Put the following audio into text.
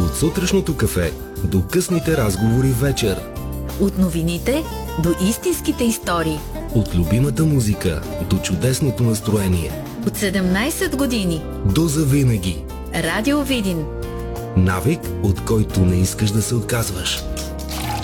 От сутрешното кафе до късните разговори вечер. От новините до истинските истории. От любимата музика до чудесното настроение. От 17 години до завинаги. Радио Видин. Навик, от който не искаш да се отказваш.